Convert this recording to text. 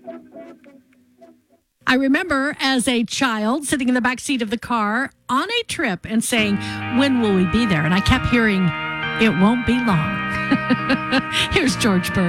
I remember as a child sitting in the back seat of the car on a trip and saying, when will we be there? And I kept hearing, it won't be long. Here's George Bird.